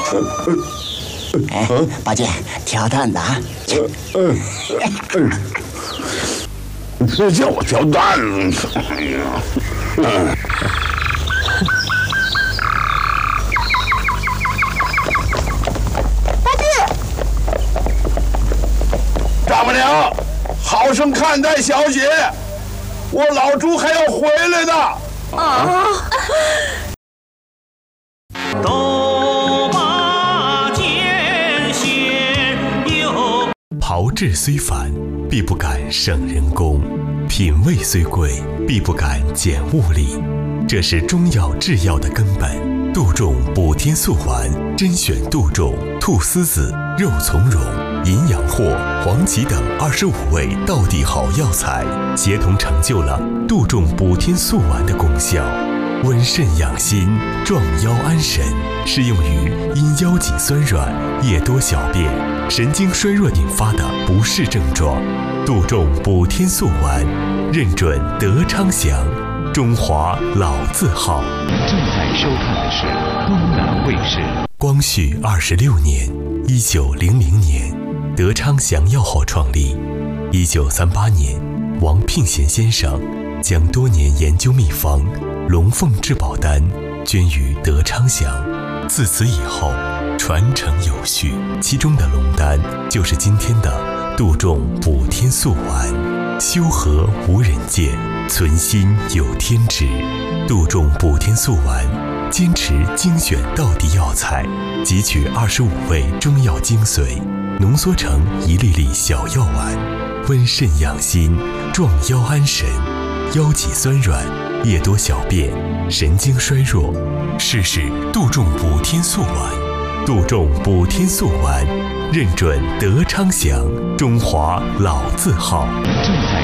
哎，宝剑，挑担子啊！ 别叫我挑担子！哎呀，大伯娘，好生看待小姐，我老朱还要回来的。啊！ 炮制虽繁，必不敢胜人工；品味虽贵，必不敢减物力。这是中药制药的根本。杜仲补天素丸，甄选杜仲、菟丝子、肉苁蓉、银阳藿、黄芪等25味道地好药材，协同成就了杜仲补天素丸的功效。温肾养心，壮腰安神，适用于因腰脊酸软、夜多小便、神经衰弱引发的不适症状。杜仲补天素丸，认准德昌祥，中华老字号。 正在收看的是东南卫视。 光绪26年，1900年，德昌祥药号创立。1938年，王聘贤先生将多年研究秘方龙凤至宝丹捐于德昌祥，自此以后传承有序。其中的龙丹就是今天的杜仲补天素丸。修和无人见，存心有天知。杜仲补天素丸坚持精选道地药材，汲取25味中药精髓，浓缩成一粒粒小药丸，温肾养心，壮腰安神。腰脊酸软、夜多小便、神经衰弱，试试杜仲补天素丸。杜仲补天素丸，认准德昌祥，中华老字号。 正在